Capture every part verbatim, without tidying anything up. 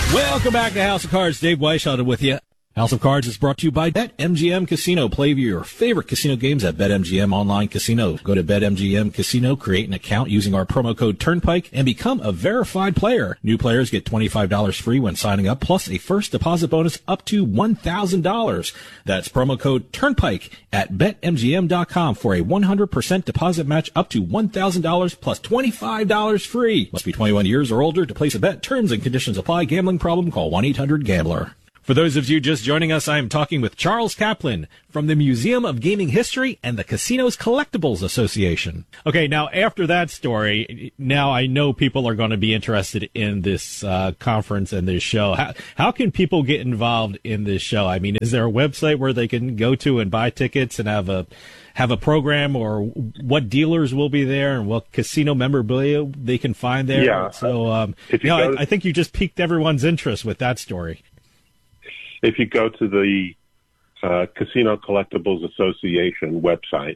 Welcome back to House of Cards. Dave Weishaupt with you. House of Cards is brought to you by BetMGM Casino. Play your favorite casino games at BetMGM Online Casino. Go to BetMGM Casino, create an account using our promo code Turnpike, and become a verified player. New players get twenty-five dollars free when signing up, plus a first deposit bonus up to one thousand dollars. That's promo code Turnpike at Bet M G M dot com for a one hundred percent deposit match up to one thousand dollars plus twenty-five dollars free. Must be twenty-one years or older to place a bet. Terms and conditions apply. Gambling problem? Call one eight hundred gambler. For those of you just joining us, I am talking with Charles Kaplan from the Museum of Gaming History and the Casinos Collectibles Association. Okay, now after that story, now I know people are going to be interested in this uh, conference and this show. How, how can people get involved in this show? I mean, is there a website where they can go to and buy tickets and have a have a program, or what dealers will be there and what casino memorabilia they can find there? Yeah. So, um, if you you know, go I, I think you just piqued everyone's interest with that story. If you go to the uh, Casino Collectibles Association website,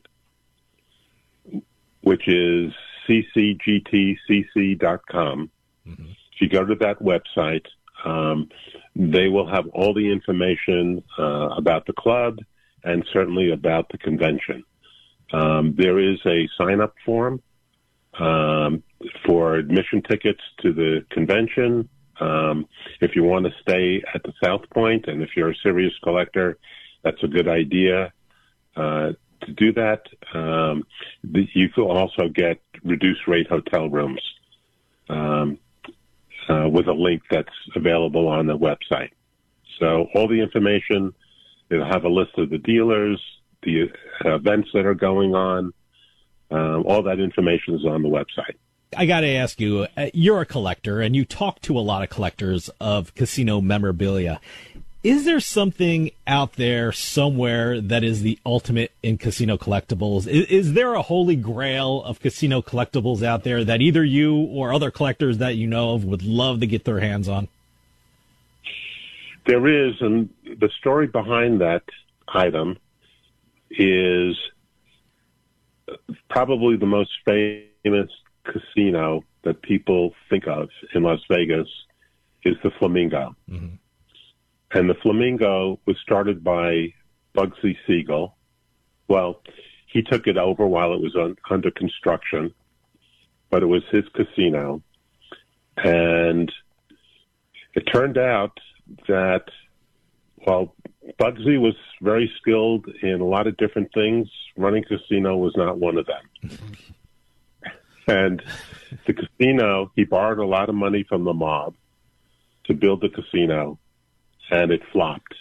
which is c c g t c c dot com, mm-hmm. if you go to that website, um, they will have all the information uh, about the club and certainly about the convention. Um, there is a sign-up form um, for admission tickets to the convention. Um, if you want to stay at the South Point, and if you're a serious collector, that's a good idea uh, to do that. Um, the, you can also get reduced rate hotel rooms um, uh, with a link that's available on the website. So all the information, it'll have a list of the dealers, the uh, events that are going on. Um, all that information is on the website. I got to ask you, uh, you're a collector and you talk to a lot of collectors of casino memorabilia. Is there something out there somewhere that is the ultimate in casino collectibles? Is, is there a holy grail of casino collectibles out there that either you or other collectors that you know of would love to get their hands on? There is, and the story behind that item is probably the most famous casino that people think of in Las Vegas is the Flamingo. Mm-hmm. And the Flamingo was started by Bugsy Siegel. Well, he took it over while it was on, under construction, but it was his casino. And it turned out that, well, Bugsy was very skilled in a lot of different things. Running casino was not one of them. And the casino, he borrowed a lot of money from the mob to build the casino, and it flopped.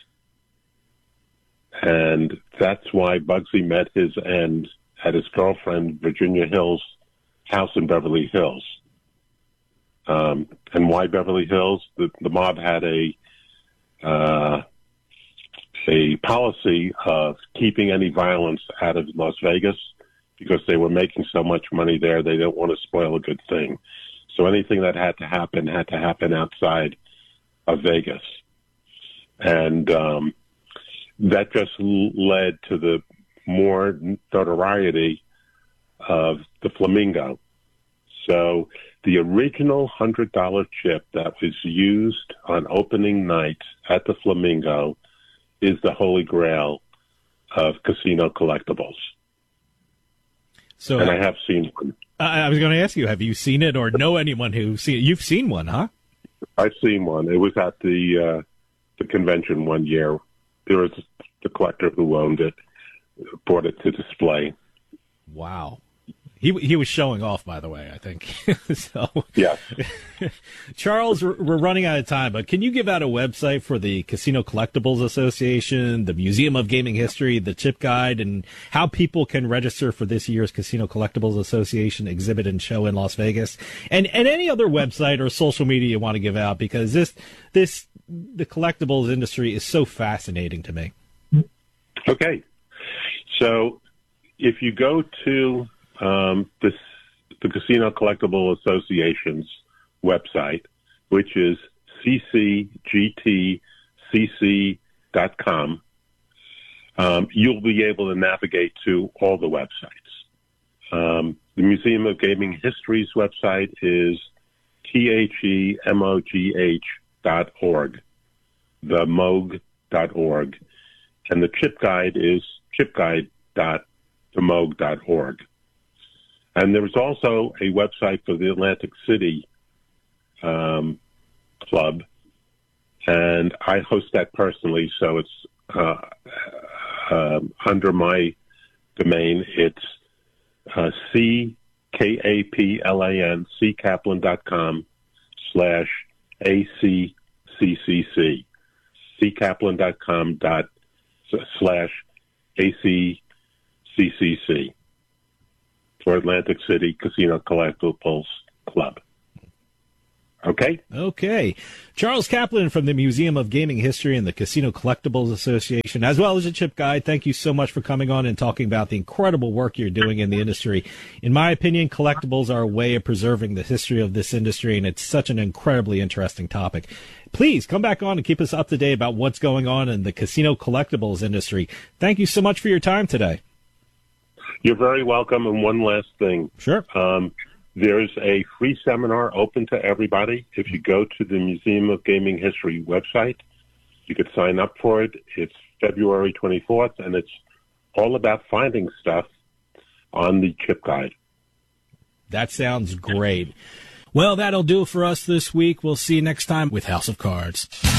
And that's why Bugsy met his end at his girlfriend, Virginia Hill's house in Beverly Hills. Um, and why Beverly Hills? The, the mob had a uh, a policy of keeping any violence out of Las Vegas, because they were making so much money there, they didn't want to spoil a good thing. So anything that had to happen had to happen outside of Vegas. And um, that just led to the more notoriety of the Flamingo. So the original one hundred dollar chip that was used on opening night at the Flamingo is the holy grail of casino collectibles. So, and I have seen one. I was going to ask you, have you seen it or know anyone who's seen it? You've seen one, huh? I've seen one. It was at the uh, the convention one year. There was the collector who owned it, brought it to display. Wow. He he was showing off, by the way, I think. So, yes. Charles, we're running out of time, but can you give out a website for the Casino Collectibles Association, the Museum of Gaming History, the Chip Guide, and how people can register for this year's Casino Collectibles Association exhibit and show in Las Vegas, and and any other website or social media you want to give out, because this this the collectibles industry is so fascinating to me. Okay, so if you go to Um, this, the Casino Collectible Association's website, which is c c g t c c dot com, um, you'll be able to navigate to all the websites. Um, the Museum of Gaming History's website is T H E M O G H dot org, the moog dot org, and the chip guide is chip guide dot the moog dot org. And there is also a website for the Atlantic City um, Club, and I host that personally, so it's uh, uh, under my domain. It's uh, C K A P L A N, c kaplan dot com slash A C C C C, c kaplan dot com dot slash A C C C C for Atlantic City Casino Collectibles Club. Okay? Okay. Charles Kaplan from the Museum of Gaming History and the Casino Collectibles Association, as well as a Chip Guide. Thank you so much for coming on and talking about the incredible work you're doing in the industry. In my opinion, collectibles are a way of preserving the history of this industry, and it's such an incredibly interesting topic. Please come back on and keep us up to date about what's going on in the casino collectibles industry. Thank you so much for your time today. You're very welcome. And one last thing. Sure. Um, There's a free seminar open to everybody. If you go to the Museum of Gaming History website, you could sign up for it. It's February twenty-fourth, and it's all about finding stuff on the chip guide. That sounds great. Well, that'll do it for us this week. We'll see you next time with House of Cards.